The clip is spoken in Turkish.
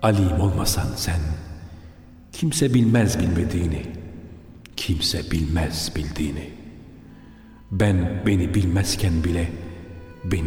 alim olmasan sen, kimse bilmez bilmediğini, kimse bilmez bildiğini. Ben beni bilmezken bile